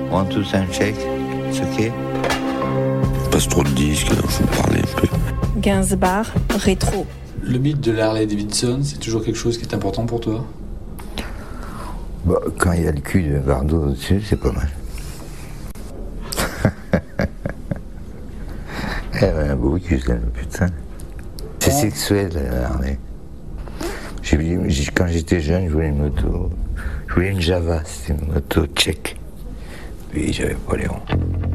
1, 2, sound check. It's okay. Passe trop de disques, alors faut parler un peu. Gainsbourg, rétro. Le mythe de l'Harley Davidson, c'est toujours quelque chose qui est important pour toi? Bah, quand il y a le cul de Bardot au-dessus, c'est pas mal. Elle a un beau cul, celle, putain. C'est sexuel, Harley. Quand j'étais jeune, je voulais une moto. Je voulais une Java, c'était une moto tchèque. Puis j'avais pas les ronds.